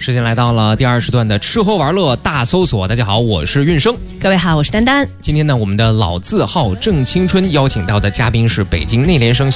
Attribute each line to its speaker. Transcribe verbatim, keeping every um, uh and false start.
Speaker 1: 时间来到了第二时段的吃喝玩乐大搜索。大家好，我是运生。
Speaker 2: 各位好，我是丹丹。
Speaker 1: 今天呢，我们的老字号正青春邀请到的嘉宾是北京内联升